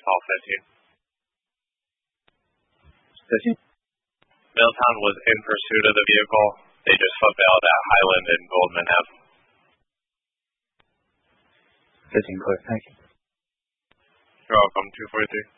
call 15. 15. Middletown was in pursuit of the vehicle. They just footbailed at Highland and Goldman Ave. 15 clear, thank you. You're welcome, 243.